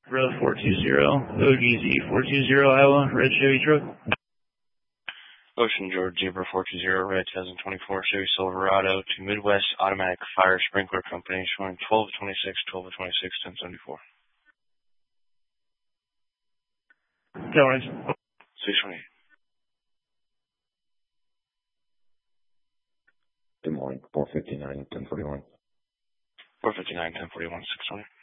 Row 420, OGZ 420 Iowa, red Chevy truck. Ocean George Zebra 420, red 2024 Chevy Silverado to Midwest Automatic Fire Sprinkler Company, showing 1226, 1226, 1074. Towers. 628. Good morning. 459, 1041. 459, 1041, 620.